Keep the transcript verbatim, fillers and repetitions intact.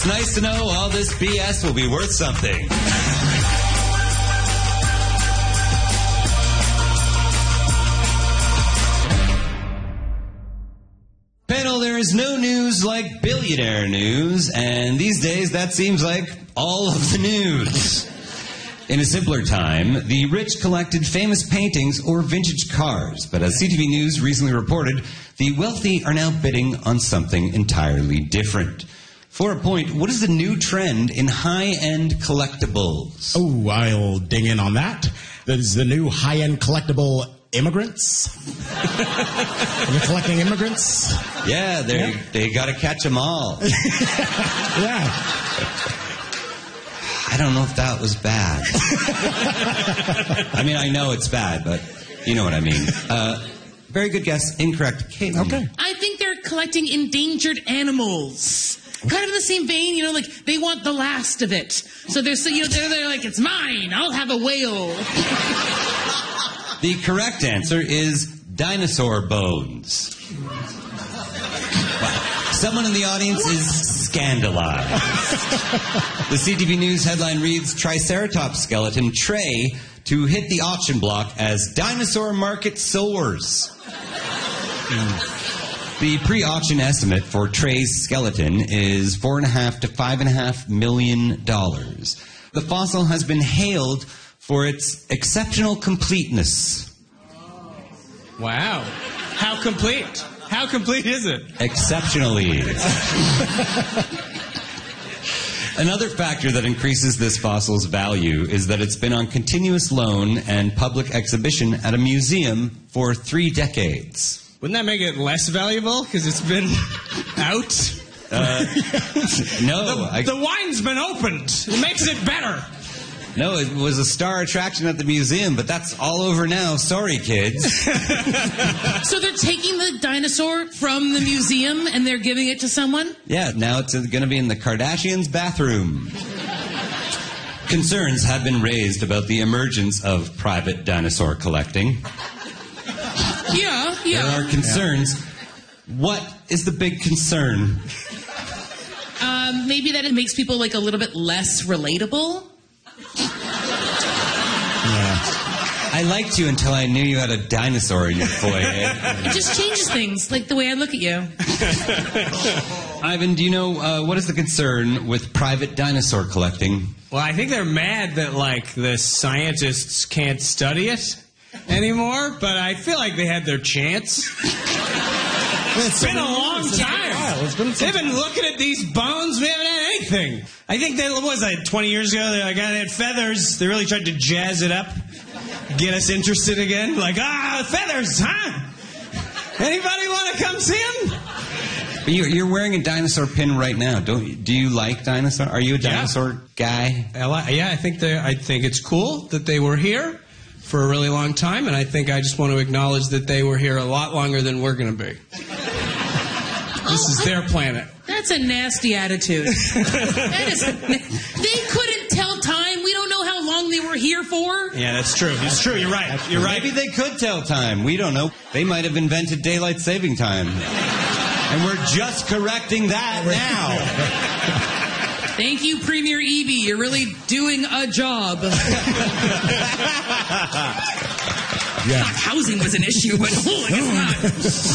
It's nice to know all this B S will be worth something. Panel, there is no news like billionaire news, and these days that seems like all of the news. In a simpler time, the rich collected famous paintings or vintage cars, but as C T V News recently reported, the wealthy are now bidding on something entirely different. For a point, what is the new trend in high-end collectibles? Oh, I'll ding in on that. There's the new high-end collectible immigrants. You're collecting immigrants? Yeah, they yeah. they got to catch them all. Yeah. I don't know if that was bad. I mean, I know it's bad, but you know what I mean. Uh, very good guess. Incorrect. Caitlin. Okay. I think they're collecting endangered animals. Kind of in the same vein, you know, like they want the last of it. So they're, so, you know, they're, they're like, it's mine. I'll have a whale. The correct answer is dinosaur bones. Wow. Someone in the audience what? is scandalized. The C T V News headline reads, Triceratops skeleton tray to hit the auction block as dinosaur market soars. Mm. The pre-auction estimate for Trey's skeleton is four and a half to five and a half million dollars. The fossil has been hailed for its exceptional completeness. Wow. How complete? How complete is it? Exceptionally. Another factor that increases this fossil's value is that it's been on continuous loan and public exhibition at a museum for three decades. Wouldn't that make it less valuable because it's been out? Uh, no. The, I, the wine's been opened. It makes it better. No, it was a star attraction at the museum, but that's all over now. Sorry, kids. So they're taking the dinosaur from the museum and they're giving it to someone? Yeah, now it's going to be in the Kardashians' bathroom. Concerns have been raised about the emergence of private dinosaur collecting. Yeah, yeah. There are concerns. Yeah. What is the big concern? Um, maybe that it makes people like a little bit less relatable. Yeah. I liked you until I knew you had a dinosaur in your foyer. It just changes things, like the way I look at you. Ivan, do you know uh, what is the concern with private dinosaur collecting? Well, I think they're mad that like the scientists can't study it anymore, but I feel like they had their chance. It's been a long time. It's been They've been looking at these bones. We haven't had anything. I think they what was that twenty years ago. They like they had feathers. They really tried to jazz it up, get us interested again. Like ah, feathers, huh? Anybody want to come see them? But you, you're wearing a dinosaur pin right now. Don't you, do you like dinosaur? Are you a dinosaur yeah. guy? I li- yeah, I think they. I think it's cool that they were here for a really long time, and I think I just want to acknowledge that they were here a lot longer than we're going to be. This is their planet. That's a nasty attitude. That is, they couldn't tell time. We don't know how long they were here for. Yeah, that's true. It's true. You're right. You're right. Maybe they could tell time. We don't know. They might have invented daylight saving time. And we're just correcting that now. Thank you, Premier Evie. You're really doing a job. Yeah. Housing was an issue, but oh, I guess not.